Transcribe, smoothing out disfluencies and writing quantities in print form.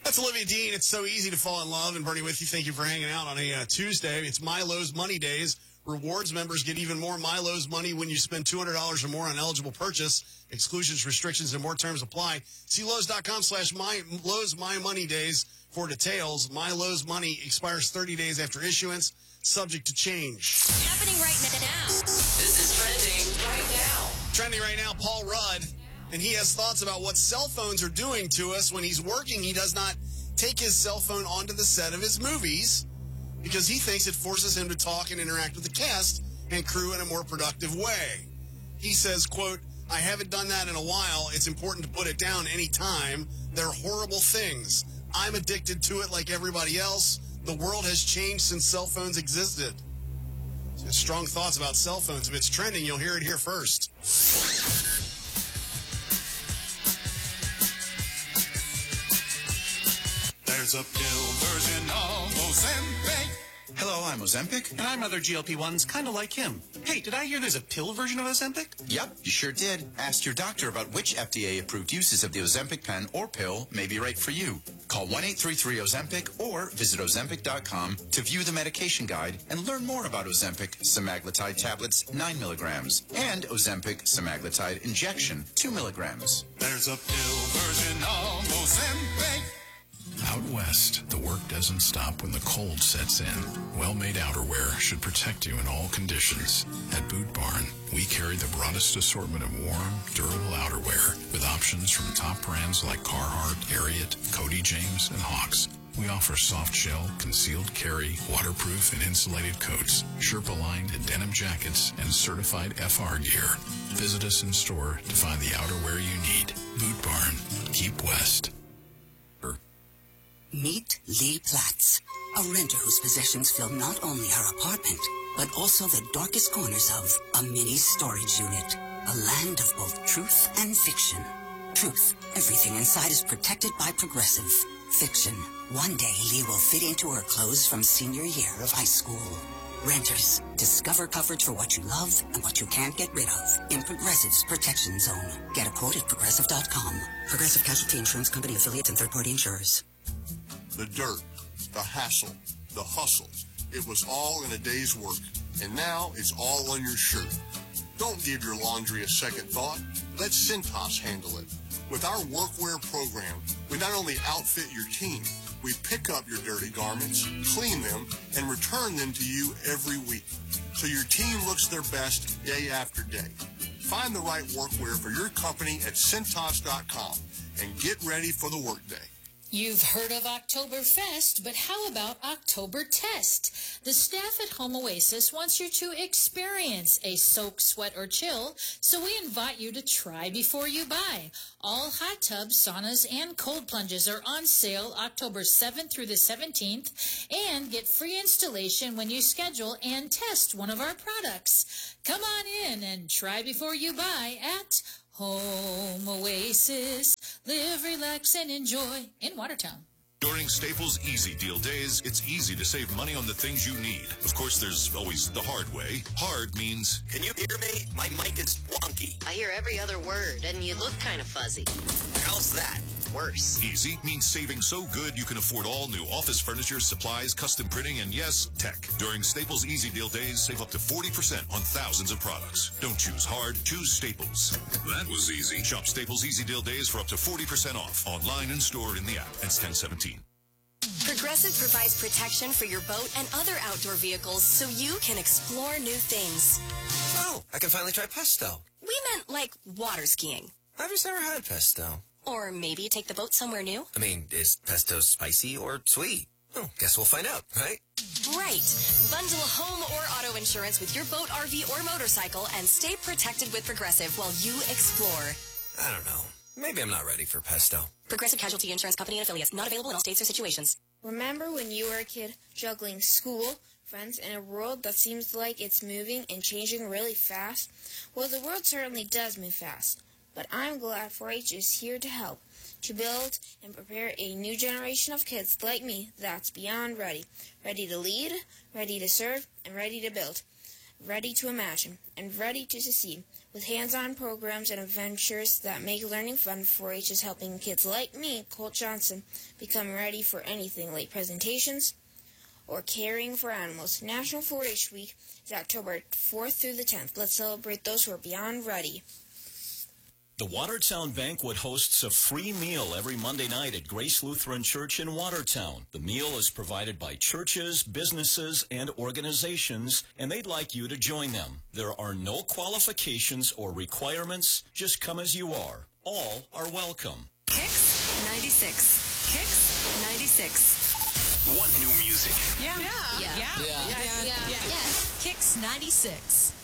That's Olivia Dean. It's so easy to fall in love. And Bernie with you. Thank you for hanging out on a Tuesday. It's Milo's Money Days. Rewards members get even more Milo's money when you spend $200 or more on eligible purchase. Exclusions, restrictions, and more terms apply. See Lowe's.com/Lowe's My Money Days for details. Milo's Money expires 30 days after issuance, subject to change. Happening right now. This is trending right now. Trending right now, Paul Rudd. And he has thoughts about what cell phones are doing to us. When he's working, he does not take his cell phone onto the set of his movies because he thinks it forces him to talk and interact with the cast and crew in a more productive way. He says, quote, "I haven't done that in a while. It's important to put it down anytime. They're horrible things. I'm addicted to it like everybody else. The world has changed since cell phones existed." So strong thoughts about cell phones. If it's trending, you'll hear it here first. There's a pill version of Ozempic. Hello, I'm Ozempic. And I'm other GLP-1s, kind of like him. Hey, did I hear there's a pill version of Ozempic? Yep, you sure did. Ask your doctor about which FDA-approved uses of the Ozempic pen or pill may be right for you. Call 1-833-OZEMPIC or visit Ozempic.com to view the medication guide and learn more about Ozempic semaglutide tablets 9 milligrams and Ozempic semaglutide injection 2 milligrams. There's a pill version of Ozempic. Out west, the work doesn't stop when the cold sets in. Well-made outerwear should protect you in all conditions. At Boot Barn, we carry the broadest assortment of warm, durable outerwear with options from top brands like Carhartt, Ariat, Cody James, and Hawks. We offer soft shell, concealed carry, waterproof and insulated coats, Sherpa-lined and denim jackets, and certified FR gear. Visit us in store to find the outerwear you need. Boot Barn. Keep west. Meet Lee Platz, a renter whose possessions fill not only her apartment, but also the darkest corners of a mini storage unit. A land of both truth and fiction. Truth, everything inside is protected by Progressive. Fiction, one day Lee will fit into her clothes from senior year of high school. Renters, discover coverage for what you love and what you can't get rid of in Progressive's Protection Zone. Get a quote at Progressive.com. Progressive Casualty Insurance Company affiliates and third-party insurers. The dirt, the hassle, the hustle. It was all in a day's work, and now it's all on your shirt. Don't give your laundry a second thought. Let Cintas handle it. With our workwear program, we not only outfit your team, we pick up your dirty garments, clean them, and return them to you every week, so your team looks their best day after day. Find the right workwear for your company at Cintas.com and get ready for the workday. You've heard of Oktoberfest, but how about October Test? The staff at Home Oasis wants you to experience a soak, sweat, or chill, so we invite you to try before you buy. All hot tubs, saunas, and cold plunges are on sale October 7th through the 17th, and get free installation when you schedule and test one of our products. Come on in and try before you buy at Home Oasis. Live, relax, and enjoy in Watertown. During Staples Easy Deal Days, it's easy to save money on the things you need. Of course, there's always the hard way. Hard means... Can you hear me? My mic is wonky. I hear every other word, and you look kind of fuzzy. How's that? Worse. Easy means saving so good you can afford all new office furniture, supplies, custom printing, and yes, tech. During Staples Easy Deal Days, save up to 40% on thousands of products. Don't choose hard, choose Staples. That was easy. Shop Staples Easy Deal Days for up to 40% off. Online and store in the app. It's 10/17. Progressive provides protection for your boat and other outdoor vehicles so you can explore new things. Oh, I can finally try pesto. We meant like water skiing. I've just never had pesto. Or maybe take the boat somewhere new. I mean, is pesto spicy or sweet? Oh, guess we'll find out, right? Right. Bundle home or auto insurance with your boat, RV, or motorcycle and stay protected with Progressive while you explore. I don't know. Maybe I'm not ready for pesto. Progressive Casualty Insurance Company and affiliates. Not available in all states or situations. Remember when you were a kid juggling school, friends, in a world that seems like it's moving and changing really fast? Well, the world certainly does move fast. But I'm glad 4-H is here to help, to build and prepare a new generation of kids like me that's beyond ready. Ready to lead, ready to serve, and ready to build. ready to imagine, and ready to succeed. With hands-on programs and adventures that make learning fun, 4-H is helping kids like me, Colt Johnson, become ready for anything like presentations or caring for animals. National 4-H Week is October 4th through the 10th. Let's celebrate those who are beyond ready. The Watertown Banquet hosts a free meal every Monday night at Grace Lutheran Church in Watertown. The meal is provided by churches, businesses, and organizations, and they'd like you to join them. There are no qualifications or requirements. Just come as you are. All are welcome. Kicks 96. Kicks 96. Want new music? Yeah. Kicks 96.